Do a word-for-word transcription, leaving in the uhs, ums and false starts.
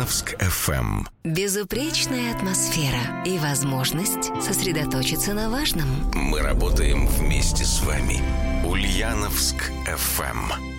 Ульяновск эф эм. Безупречная атмосфера и возможность сосредоточиться на важном. Мы работаем вместе с вами. Ульяновск эф эм.